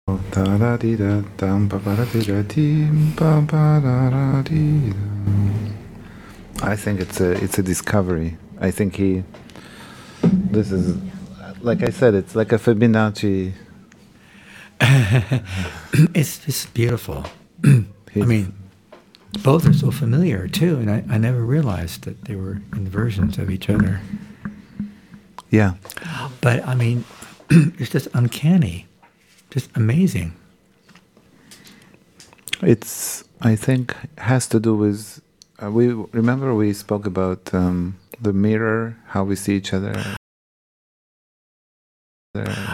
I think it's a discovery. I think this is, like I said, it's like a Fibonacci. It's just beautiful. I mean, both are so familiar too, and I never realized that they were inversions of each other. Yeah. But I mean, it's just uncanny, just amazing. I think, has to do with, we spoke about the mirror, how we see each other. The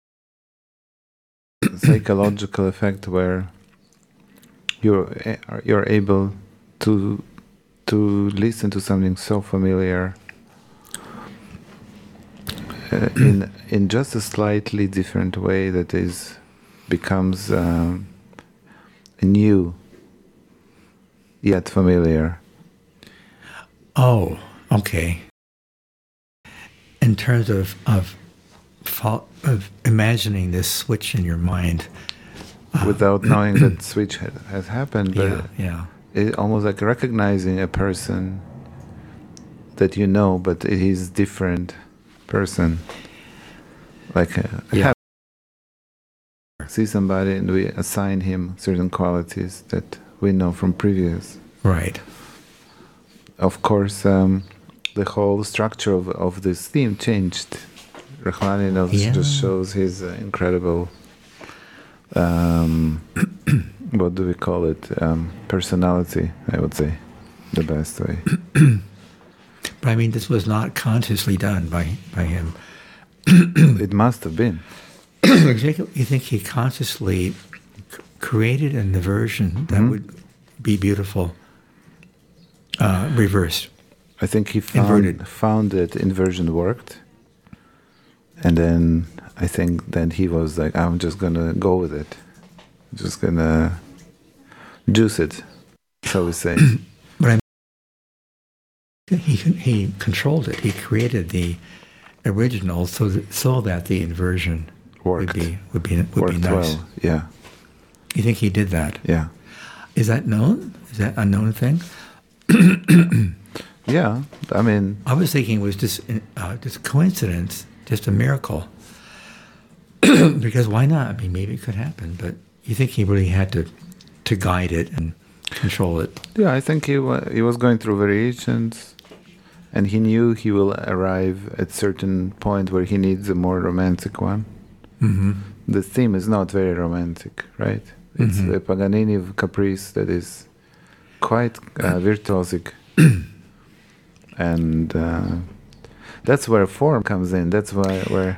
psychological effect where you're able to listen to something so familiar in just a slightly different way that becomes new yet familiar. Oh, okay. In terms of imagining this switch in your mind, without knowing that switch has happened, but yeah. It almost like recognizing a person that you know, but it is different person. Like see somebody and we assign him certain qualities that we know from previous. Right. Of course, the whole structure of this theme changed. Rachmaninoff just shows his incredible, what do we call it? Personality, I would say, the best way. But I mean, this was not consciously done by him. It must have been. You think he consciously created an inversion that would be beautiful, reversed? I think he found that inversion worked. And then I think then he was like, I'm just going to go with it. I'm just going to juice it, shall we say. But he controlled it. He created the original so that the inversion would be nice. Well, yeah. You think he did that? Yeah. Is that known? Is that a known thing? Yeah, I mean, I was thinking it was just coincidence, just a miracle. Because why not? I mean, maybe it could happen, but you think he really had to guide it and control it? Yeah, I think he was going through variations, and he knew he will arrive at certain point where he needs a more romantic one. Mm-hmm. The theme is not very romantic, right? It's a Paganini caprice that is quite virtuosic. And that's where form comes in. That's where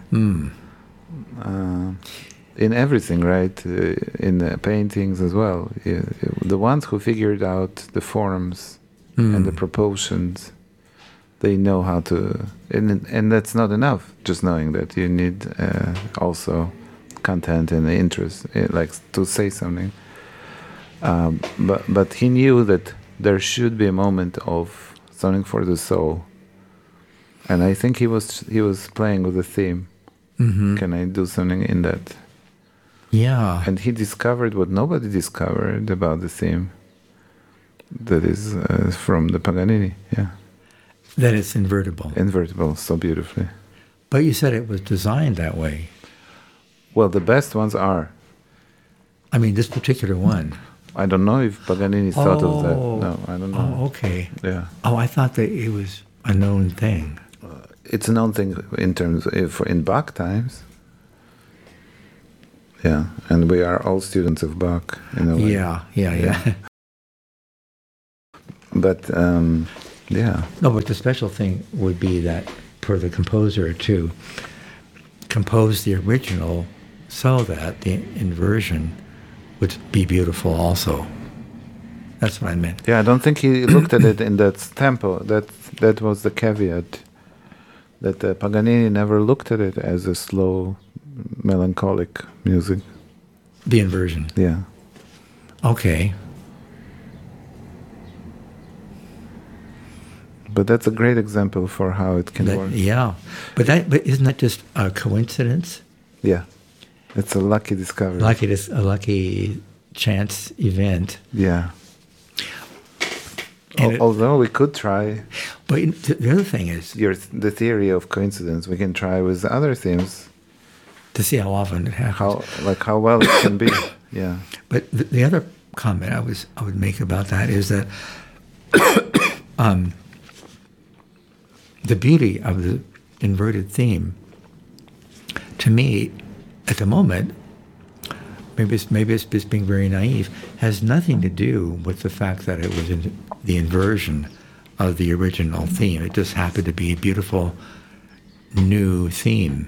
in everything, right? In the paintings as well. The ones who figured out the forms and the proportions, they know how to. And that's not enough. Just knowing that you need also content and interest, like to say something. But he knew that there should be a moment of something for the soul, and I think he was playing with the theme. Can I do something in that? Yeah. And he discovered what nobody discovered about the theme. That is from the Paganini. Yeah. That it's invertible. Invertible, so beautifully. But you said it was designed that way. Well, the best ones are. I mean, this particular one. I don't know if Paganini thought of that. No, I don't know. Oh, okay. Yeah. Oh, I thought that it was a known thing. It's a known thing in terms in Bach times. Yeah, and we are all students of Bach in a way. Yeah. But yeah. No, but the special thing would be that for the composer to compose the original so that the inversion would be beautiful also. That's what I meant. Yeah, I don't think he looked at it in that tempo. That was the caveat. That Paganini never looked at it as a slow, melancholic music. The inversion. Yeah. Okay. But that's a great example for how it can work. Yeah, but isn't that just a coincidence? Yeah. It's a lucky discovery. A lucky chance event. Yeah. And Although we could try. But the other thing is the theory of coincidence. We can try with other themes. To see how often it happens. How well it can be. Yeah. But the other comment I would make about that is that the beauty of the inverted theme, to me, at the moment, maybe it's just being very naive, has nothing to do with the fact that it was in the inversion of the original theme. It just happened to be a beautiful new theme,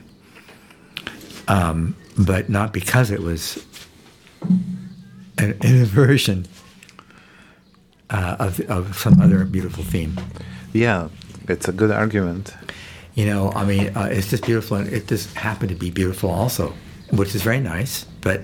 but not because it was an inversion of some other beautiful theme. Yeah, it's a good argument. It's just beautiful, and it just happened to be beautiful also, which is very nice. But,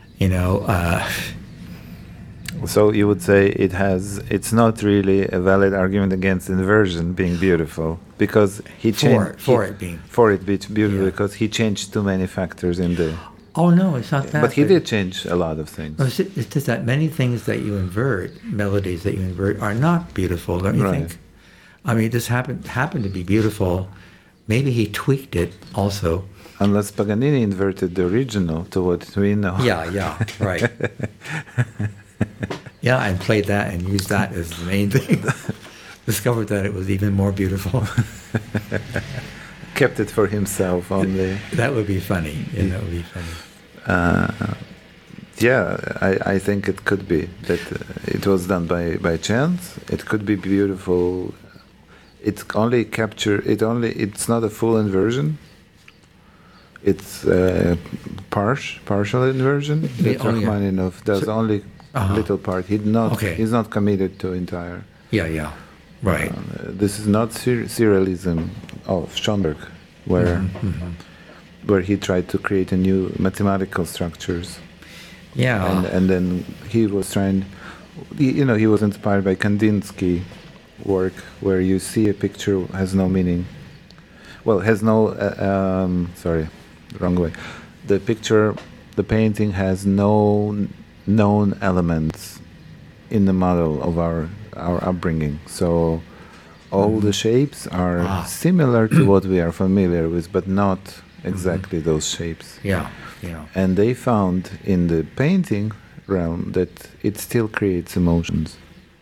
so you would say it's not really a valid argument against inversion being beautiful, because he changed for it being beautiful, because he changed too many factors in the. Oh no, it's not that. But he did change a lot of things. It's just that many things that you invert, melodies that you invert, are not beautiful, don't you think? I mean, it just happened to be beautiful. Maybe he tweaked it also. Unless Paganini inverted the original to what we know. Yeah, right. Yeah, and played that and used that as the main thing. Discovered that it was even more beautiful. Kept it for himself only. That would be funny. That would be funny. I think it could be that it was done by chance. It could be beautiful. It's not a full inversion. It's partial inversion. Rachmaninoff does only little part. He's not committed to entire. Yeah. Right. This is not serialism of Schoenberg, where he tried to create a new mathematical structures. Yeah. And then he was trying. He was inspired by Kandinsky work, where you see a picture has no meaning. Well, has no. Sorry, wrong way. The painting has no known elements in the model of our upbringing. So all the shapes are similar to what we are familiar with, but not exactly those shapes. Yeah. And they found in the painting realm that it still creates emotions.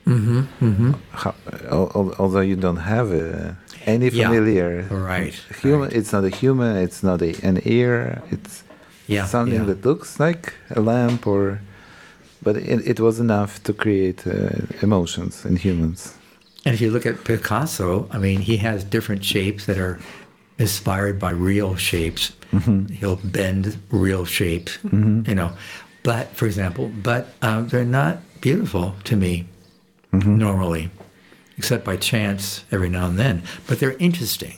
Although you don't have any familiar human, it's not a human, it's not an ear, it's something that looks like a lamp, but it was enough to create emotions in humans. And if you look at Picasso, I mean, he has different shapes that are inspired by real shapes. He'll bend real shapes, But, for example, they're not beautiful to me normally, except by chance every now and then. But they're interesting.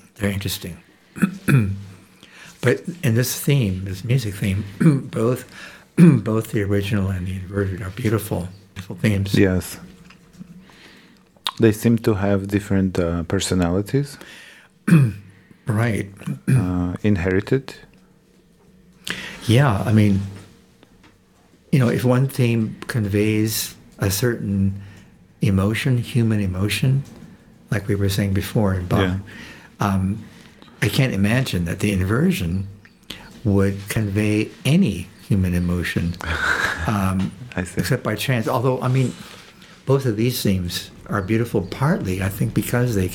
But in this music theme, both the original and the inverted are beautiful themes. Yes. They seem to have different personalities. Right. Inherited. Yeah, I mean, if one theme conveys a certain emotion, human emotion, like we were saying before in Bach, I can't imagine that the inversion would convey any human emotion, except by chance. Although, I mean, both of these themes are beautiful partly, I think, because they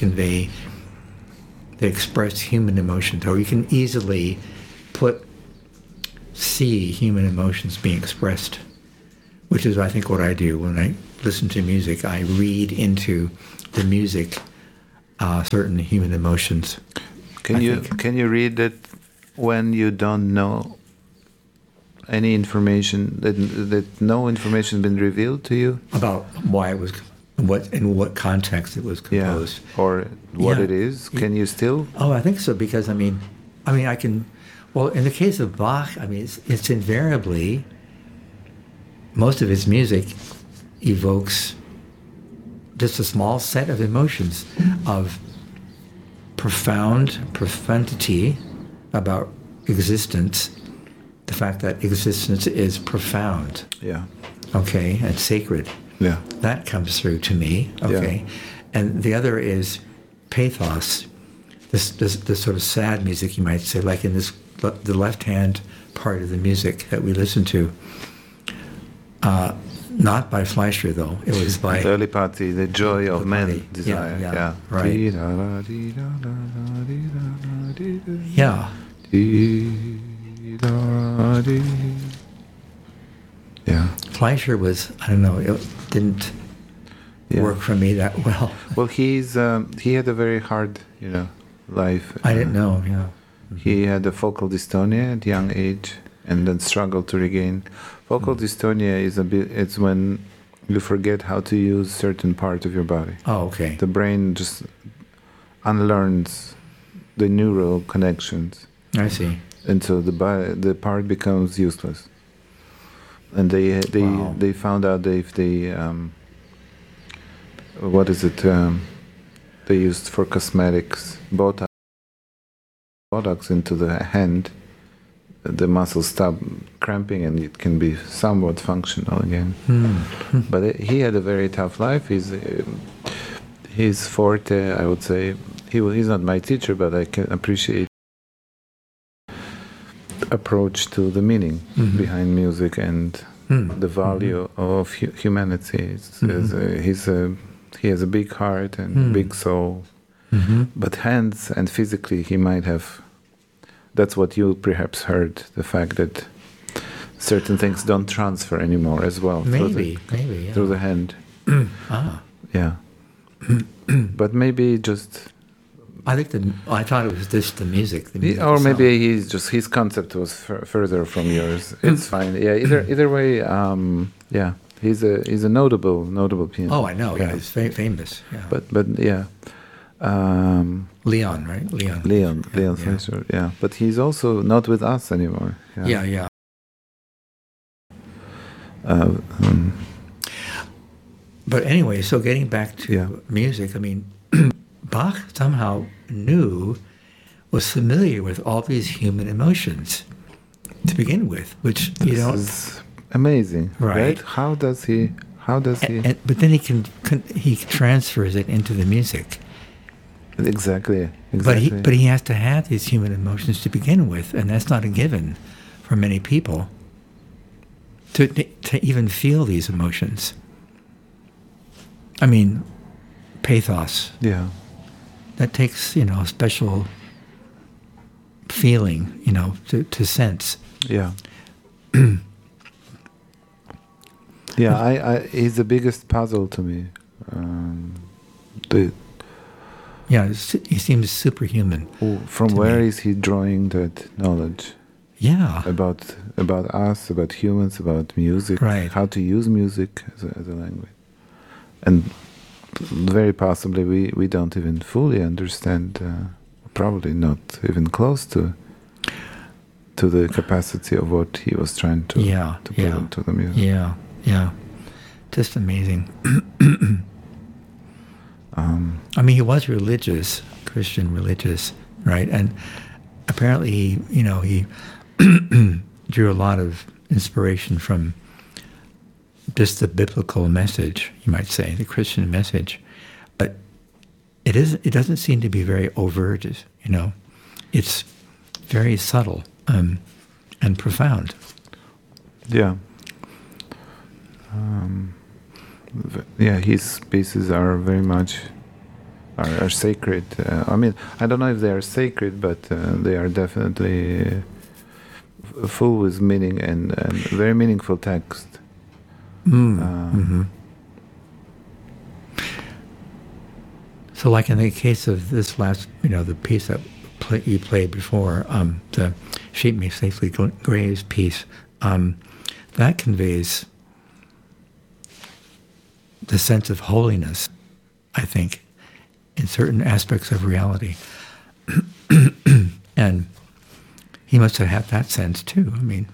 express human emotions, or you can easily see human emotions being expressed, which is, I think, what I do when I listen to music. I read into the music certain human emotions. Can you read it when you don't know any information, that no information has been revealed to you about why it was, in what context it was composed, or what it is? Can you still? Oh, I think so, because I mean, I can. Well, in the case of Bach, I mean, it's invariably, most of his music evokes just a small set of emotions of profound profundity about existence the fact that existence is profound, Yeah. okay, and sacred. Yeah. That comes through to me, okay. Yeah. And the other is pathos, this sort of sad music, you might say, like in the left-hand part of the music that we listen to. Not by Fleischer, though. It was by... Telepathy, the joy of men, desire. Yeah, right. Yeah. Yeah. Fleischer was, I don't know, it didn't work for me that well. Well, he had a very hard, life. I didn't know, yeah. He had a focal dystonia at young age, and then struggled to regain. Focal dystonia it's when you forget how to use certain part of your body. Oh, okay. The brain just unlearns the neural connections. I see. And so the part becomes useless. And they found out that if they what is it? They used for cosmetics Botox into the hand. The muscles stop cramping and it can be somewhat functional again. But he had a very tough life. His forte, I would say, he's not my teacher, but I can appreciate approach to the meaning behind music and the value of humanity. He has a big heart and a big soul, but hands and physically he might have. That's what you perhaps heard, the fact that certain things don't transfer anymore as well. Maybe, through the hand. Yeah. But maybe just... I thought it was just the music. Or maybe his concept was further from yours. It's fine. Yeah, either way, yeah. He's a notable pianist. Oh, I know. Yeah, he's famous. Yeah. But yeah. Leon, right? Leon Fleischer, yeah. But he's also not with us anymore. Yeah. But anyway, so getting back to music, I mean, Bach somehow was familiar with all these human emotions to begin with, which this is amazing, right? How does he? But then he transfers it into the music. Exactly. But he has to have these human emotions to begin with, and that's not a given for many people. To even feel these emotions. I mean, pathos. Yeah. That takes, a special feeling, to sense. Yeah. Yeah, he's the biggest puzzle to me. He seems superhuman. From where is he drawing that knowledge? Yeah. About us, about humans, about music, right. How to use music as a language. And very possibly we don't even fully understand, probably not even close to the capacity of what he was trying to put into the music. Yeah. Just amazing. I mean, he was religious, Christian religious, right? And apparently he drew a lot of inspiration from just the biblical message, you might say, the Christian message. But it doesn't seem to be very overt, It's very subtle and profound. Yeah. His pieces are very much are sacred. I mean, I don't know if they are sacred, but they are definitely full with meaning and very meaningful text. So, like in the case of this last, the piece that you played before, the "Sheep May Safely Graze" piece, that conveys the sense of holiness, I think, in certain aspects of reality. And he must have had that sense too. I mean,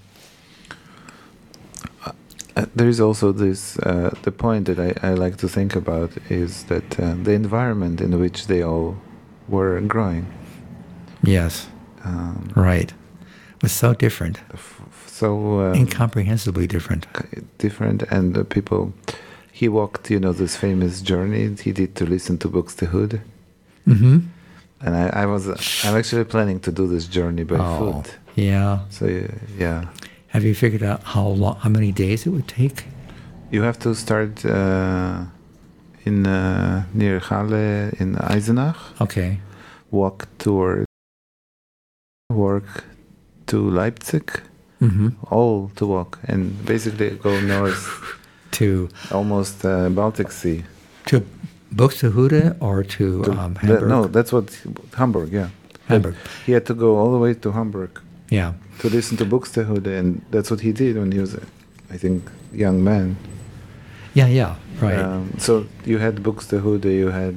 there is also this, the point that I like to think about is that the environment in which they all were growing. Yes, right. was so different, so incomprehensibly different. different, and people. He walked, this famous journey he did to listen to Buxtehude. Mm-hmm. And I'm actually planning to do this journey by foot. Yeah. So yeah. Have you figured out how many days it would take? You have to start in near Halle in Eisenach. Okay. Walk toward work to Leipzig. Mm-hmm. All to walk and basically go north To almost Baltic Sea. To Buxtehude or to Hamburg? No, that's what Hamburg. Yeah, Hamburg. He had to go all the way to Hamburg. Yeah. To listen to Buxtehude, and that's what he did when he was, I think, young man. Yeah, right. So you had Buxtehude, you had,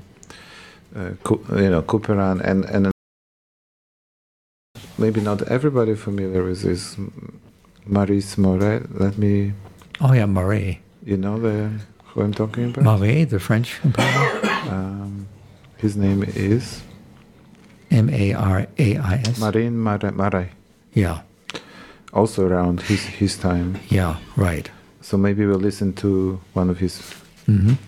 Couperin, and maybe not everybody familiar with this Maurice Mouret. Oh yeah, Mouret. You know who I'm talking about? Mouret, the French composer. His name is Marais. Marin Marais. Yeah. Also around his time. Yeah, right. So maybe we'll listen to one of his